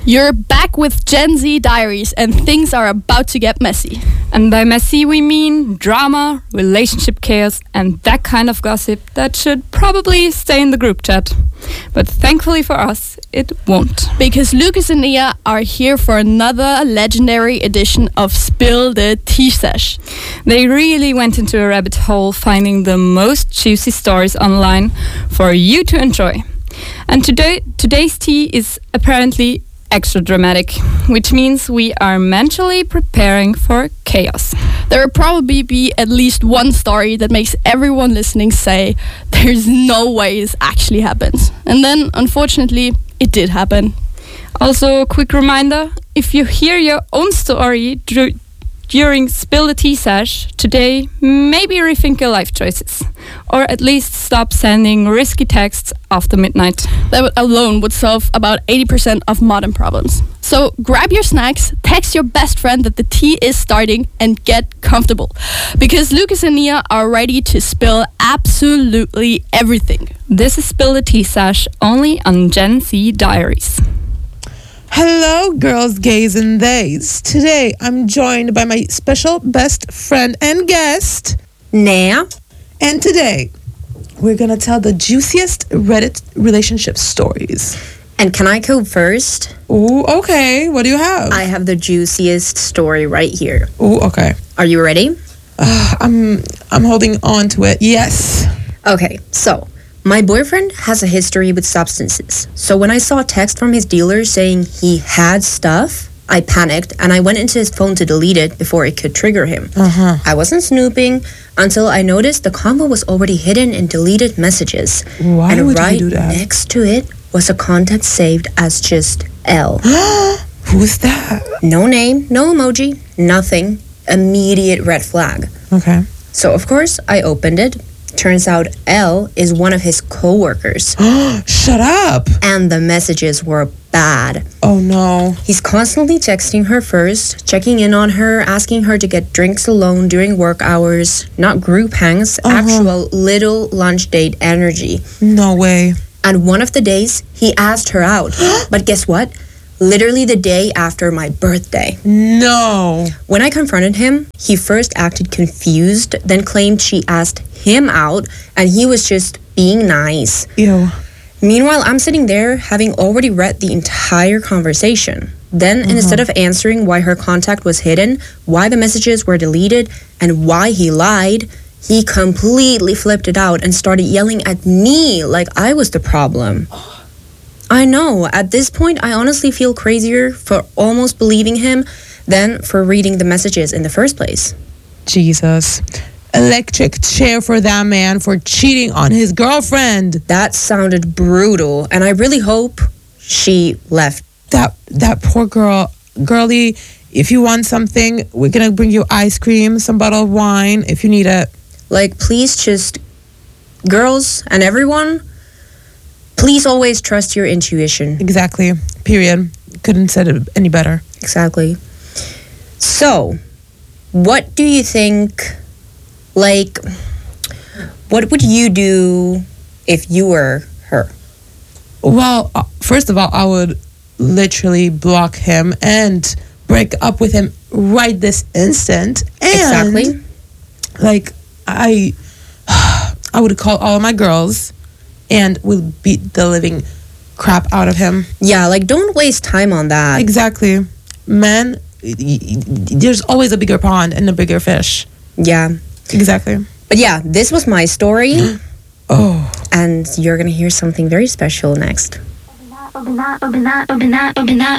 You're back with Gen Z Diaries, and things are about to get messy. And by messy, we mean drama, relationship chaos, and that kind of gossip that should probably stay in the group chat. But thankfully for us, it won't. Because Lucas and Nia are here for another legendary edition of Spill the Tea Sesh. They really went into a rabbit hole finding the most juicy stories online for you to enjoy. And today's tea is apparently extra dramatic, which means we are mentally preparing for chaos. There will probably be at least one story that makes everyone listening say, there's no way this actually happens. And then, unfortunately, it did happen. Also, a quick reminder, if you hear your own story during Spill the Tea Sesh today, maybe rethink your life choices. Or at least stop sending risky texts after midnight. That alone would solve about 80% of modern problems. So grab your snacks, text your best friend that the tea is starting, and get comfortable. Because Lucas and Nia are ready to spill absolutely everything. This is Spill the Tea Sesh, only on Gen Z Diaries. Hello, girls, gays, and theys. Today, I'm joined by my special best friend and guest, Nia. And today, we're going to tell the juiciest Reddit relationship stories. And can I go first? Ooh, okay. What do you have? I have the juiciest story right here. Ooh, okay. Are you ready? I'm holding on to it. Yes. Okay, so my boyfriend has a history with substances. So when I saw a text from his dealer saying he had stuff, I panicked and I went into his phone to delete it before it could trigger him. I wasn't snooping until I noticed the combo was already hidden in deleted messages. Why and would right you do that? next to it was a contact saved as just L. Who is that? No name, no emoji, nothing. Immediate red flag. Okay. So of course I opened it. Turns out L is one of his co-workers. Shut up. And the messages were bad. Oh, no. He's constantly texting her first, checking in on her, asking her to get drinks alone during work hours, not group hangs, actual little lunch date energy. No way. And one of the days, he asked her out. But guess what? Literally the day after my birthday. No. When I confronted him, he first acted confused, then claimed she asked him out, and he was just being nice. Ew. Meanwhile, I'm sitting there having already read the entire conversation. Then, instead of answering why her contact was hidden, why the messages were deleted, and why he lied, he completely flipped it out and started yelling at me like I was the problem. I know, at this point, I honestly feel crazier for almost believing him than for reading the messages in the first place. Jesus. Electric chair for that man for cheating on his girlfriend. That sounded brutal, and I really hope she left. That poor girl. Girlie, if you want something, we're going to bring you ice cream, some bottle of wine, if you need it. Like, please just, girls and everyone, please always trust your intuition. Exactly. Period. Couldn't said it any better. Exactly. So, what do you think, like, what would you do if you were her? Well, first of all, I would literally block him and break up with him right this instant. And, Exactly. like, I would call all of my girls and would beat the living crap out of him. Yeah, like, don't waste time on that. Exactly. Men, there's always a bigger pond and a bigger fish. Yeah. Exactly. But yeah, this was my story. Oh. And you're going to hear something very special next.